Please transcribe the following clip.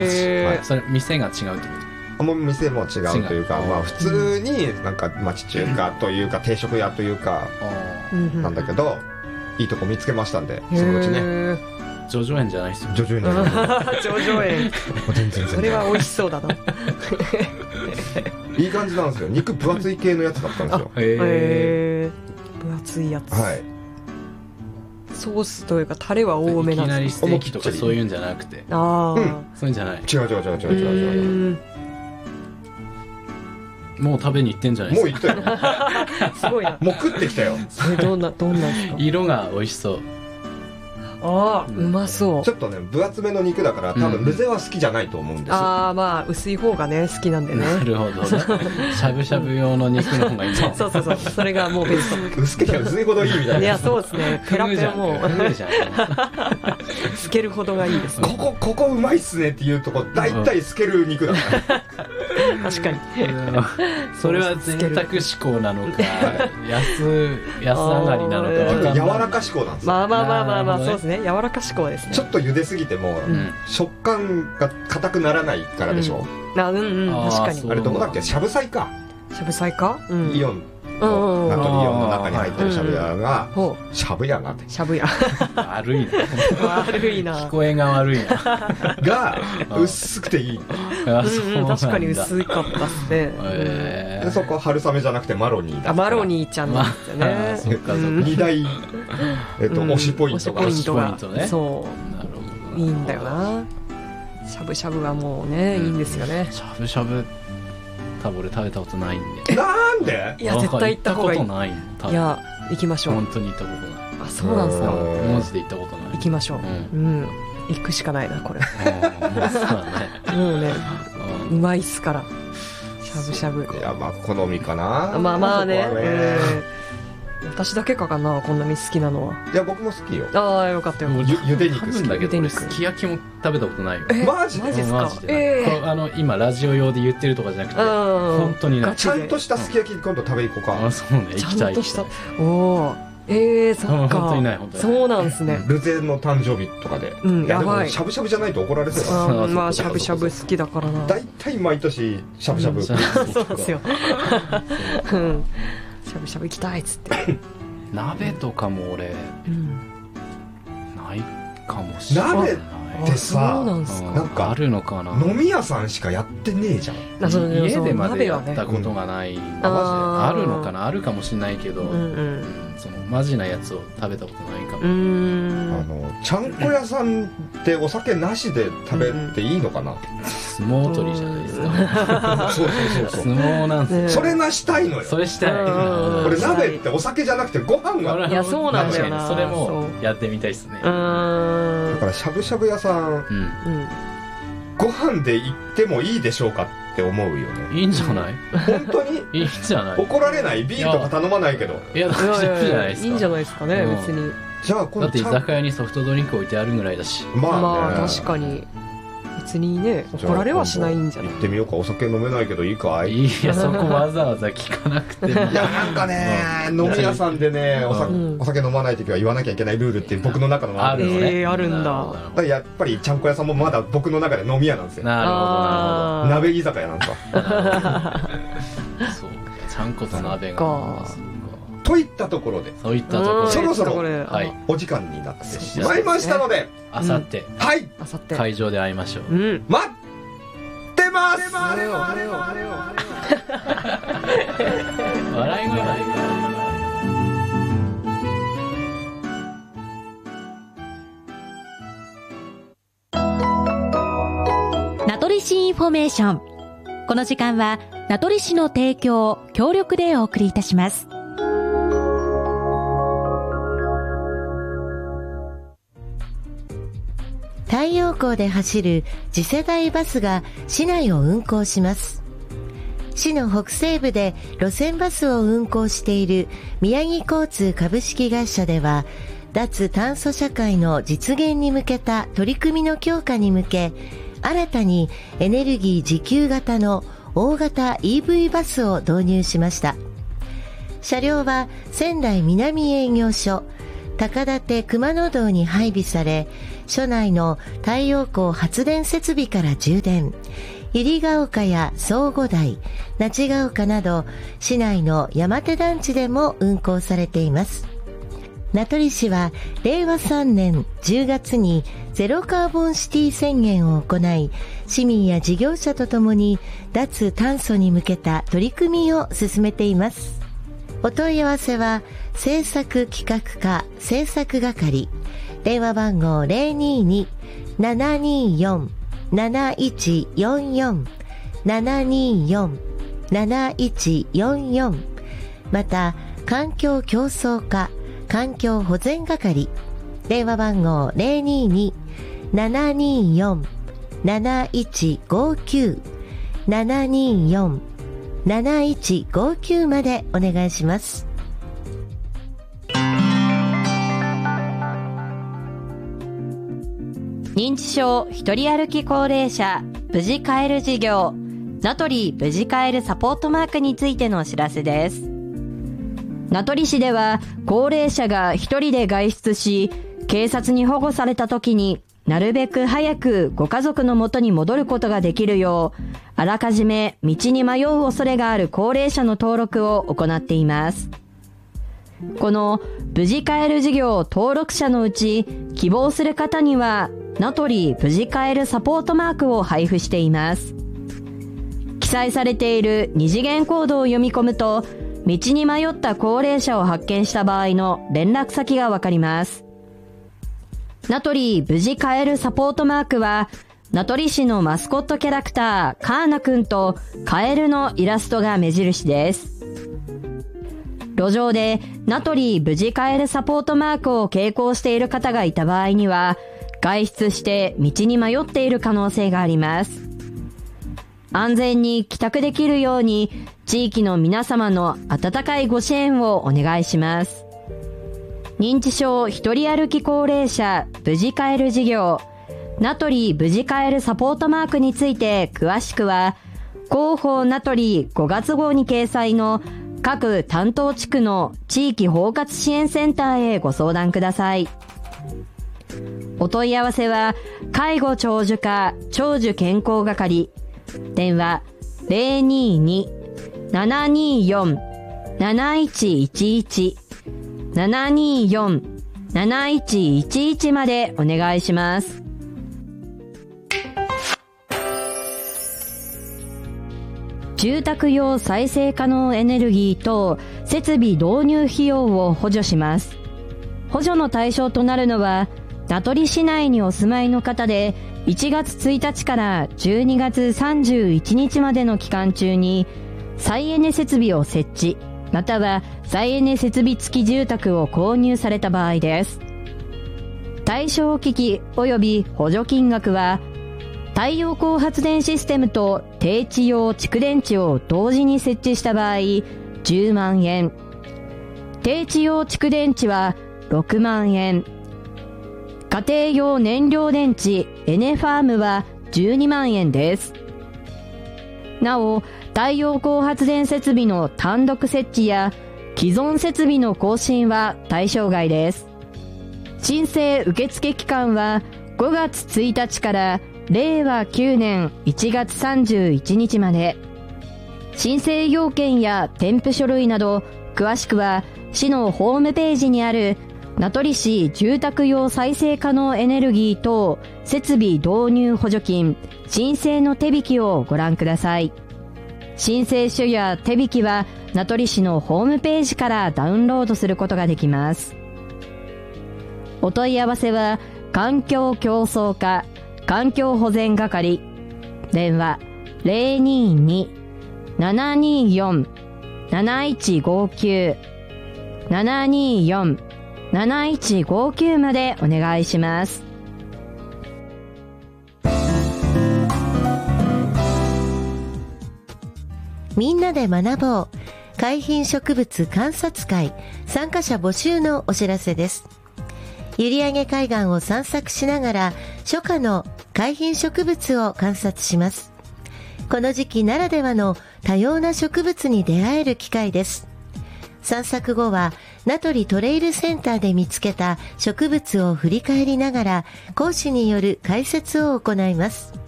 それ店が違うってこと？ もう店も違うというか、まあ普通になんか町中華というか定食屋というかなんだけど、いいとこ見つけましたんで、そのうちね。 叙々苑じゃないですよ。 叙々苑叙々苑全然それは美味しそうだな。 いい感じなんですよ。肉分厚い系のやつだったんですよ。 分厚いやつ。 はい。 ソースというかタレは多めなんですか？ いきなりステーキとかそういうんじゃなくて。 ああ、 そういうんじゃない。 違う。 もう食べに行ってんじゃないですか。 もう行ったよ。 すごいな。 もう食ってきたよ。 それどんなんですか？ 色が美味しそう。 ああ、うまそう。 ちょっとね分厚めの肉だから多分ルゼは好きじゃないと思うんですよ。 ああ、まあ薄い方がね好きなんでね。 なるほどね。しゃぶしゃぶ用の肉の方がいいの。 そうそれがもうベスト。 薄ければ薄いほどいいみたいな。 いやそうですね。ペラペラもう透けるほどがいいですね。 ここうまいっすねっていうとこ大体透ける肉だから。 確かに。 それは贅沢志向なのか安上がりなのか分かんない。 柔らか志向なんですよ。 まあそうですね。柔らか志向ですね。 ちょっと茹ですぎても食感が硬くならないからでしょ。 確かに。 あれどこだっけ？しゃぶ菜か。 しゃぶ菜か？ イオンのナトリイオンの中に入ってるしゃぶ屋がしゃぶ屋がって。 しゃぶ屋。 悪いな。聞こえが悪いな。 が薄くていい。 確かに薄かったっすね。 でそこ春雨じゃなくてマロニーだ。 マロニーちゃんなんですよね。 2大推しポイントが。 そういいんだよな。しゃぶしゃぶはもうねいいんですよね。 しゃぶしゃぶ多分俺食べたことないんで。 なんで？ いや絶対行った方がいい。 行ったことない。 いや行きましょう。 本当に行ったことない。 あ、そうなんですか。 マジで行ったことない。 行きましょう。行くしかないなこれ。 そうだね。 もうねうまいっすから。しゃぶしゃぶ。 いやまあ好みかな。 まあね。私だけかなこんなに好きなのは。 いや僕も好きよ。 ああよかったよ。 ゆで肉好きだけどすき焼きも食べたことないよ。 マジですか？ 今ラジオ用で言ってるとかじゃなくて本当にね。 ちゃんとしたすき焼き今度食べ行こうか。 あそうね。行きたい。 ちゃんとした。おお。そっか。 本当にない本当に。 そうなんですね。 ルゼの誕生日とかで。やばい。しゃぶしゃぶじゃないと怒られそうだ。 まあしゃぶしゃぶ好きだからな。 だいたい毎年しゃぶしゃぶ。 そうですよ。しゃぶしゃぶ行きたいっつって。 鍋とかも俺ないかもしれない。 鍋ってさ、なんかあるのかな。 飲み屋さんしかやってねえじゃん。 家でまでやったことがない。あるのかな。あるかもしれないけど、そのマジなやつを食べたことないかも。 ちゃんこ屋さんってお酒なしで食べていいのかな。 相撲取りじゃないですか。 そう相撲なんですよ。 それがしたいのよ。 それしたい。 俺鍋ってお酒じゃなくてご飯が。 いやそうなんだよな。 それもやってみたいですね。だからしゃぶしゃぶ屋さんご飯で行ってもいいでしょうかって思うよね。 いいんじゃない？ 本当にいいんじゃない？ 怒られない？ビールとか頼まないけど。 いや大丈夫じゃないですか。 いいんじゃないですかね別に。 じゃあだって居酒屋にソフトドリンク置いてあるぐらいだし。 まあ確かに別にね怒られはしないんじゃない？ 行ってみようか。お酒飲めないけどいいかい？ いやそこわざわざ聞かなくても。いやなんかね飲み屋さんでねお酒飲まないときは言わなきゃいけないルールって僕の中のあるのね。あるんだ。 やっぱりちゃんこ屋さんもまだ僕の中で飲み屋なんですよ。 なるほどなるほど。 鍋居酒屋なんですよ。 そうちゃんこと鍋が。 といったところでそういったところでそろそろお時間になってしまいましたので、 あさって会場で会いましょう。 待ってます。 笑い声名取市インフォメーション。この時間は名取市の提供協力でお送りいたします。 太陽光で走る次世代バスが市内を運行します。市の北西部で路線バスを運行している宮城交通株式会社では、脱炭素社会の実現に向けた取り組みの強化に向け、新たにエネルギー自給型の大型 EV バスを導入しました。車両は仙台南営業所高立熊野道に配備され、 署内の太陽光発電設備から充電、百合ヶ丘や相互台、那智ヶ丘など市内の山手団地でも運行されています。名取市は令和3年10月にゼロカーボンシティ宣言を行い、市民や事業者とともに脱炭素に向けた取り組みを進めています。お問い合わせは政策企画課政策係、電話番号 022-724-7144 724-7144、 また環境競争課環境保全係、電話番号 022-724-7159 724-7159 までお願いします。 認知症一人歩き高齢者無事帰る事業、名取無事帰るサポートマークについてのお知らせです。名取市では高齢者が一人で外出し、警察に保護された時になるべく早くご家族の元に戻ることができるよう、あらかじめ道に迷う恐れがある高齢者の登録を行っています。この無事帰る事業登録者のうち、希望する方には名取無事帰るサポートマークを配布しています。記載されている二次元コードを読み込むと、道に迷った高齢者を発見した場合の連絡先がわかります。名取無事帰るサポートマークは、名取市のマスコットキャラクターカーナくんとカエルのイラストが目印です。路上で名取無事帰るサポートマークを携行している方がいた場合には、外出して道に迷っている可能性があります。安全に帰宅できるように、地域の皆様の温かいご支援をお願いします。認知症一人歩き高齢者無事帰る事業、名取無事帰るサポートマークについて詳しくは、広報名取5月号に掲載の各担当地区の地域包括支援センターへご相談ください。お問い合わせは、介護長寿課長寿健康係、電話 022-724-7111 724-7111 までお願いします。住宅用再生可能エネルギー等設備導入費用を補助します。補助の対象となるのは、名取市内にお住まいの方で、1月1日から12月31日までの期間中に再エネ設備を設置、または再エネ設備付き住宅を購入された場合です。対象機器及び補助金額は、太陽光発電システムと低地用蓄電池を同時に設置した場合10万円、低地用蓄電池は6万円、家庭用燃料電池エネファームは12万円です。なお、太陽光発電設備の単独設置や既存設備の更新は対象外です。申請受付期間は5月1日から令和9年1月31日まで。申請要件や添付書類など詳しくは市のホームページにある名取市住宅用再生可能エネルギー等設備導入補助金申請の手引きをご覧ください。申請書や手引きは名取市のホームページからダウンロードすることができます。お問い合わせは環境競争課環境保全係、電話 022-724-7159 724-7159 までお願いします。 みんなで学ぼう海浜植物観察会参加者募集のお知らせです。閖上海岸を散策しながら初夏の海浜植物を観察します。この時期ならではの多様な植物に出会える機会です。散策後は名取トレイルセンターで見つけた植物を振り返りながら講師による解説を行います。